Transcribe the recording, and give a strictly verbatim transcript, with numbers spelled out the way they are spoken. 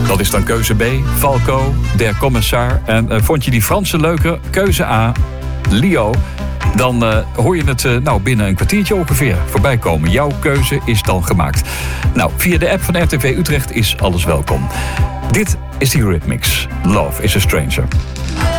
Dat is dan keuze B, Falco, Der Kommissar. En uh, vond je die Franse leuker? Keuze A, Leo. Dan uh, hoor je het uh, nou, binnen een kwartiertje ongeveer voorbij komen. Jouw keuze is dan gemaakt. Nou, via de app van R T V Utrecht is alles welkom. Dit is de Eurythmics. Love is a Stranger.